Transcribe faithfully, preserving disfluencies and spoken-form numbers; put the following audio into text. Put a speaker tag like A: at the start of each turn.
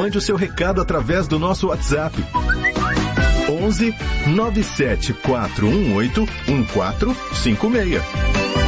A: mande o seu recado através do nosso WhatsApp. onze nove sete quatro um oito um quatro cinco seis.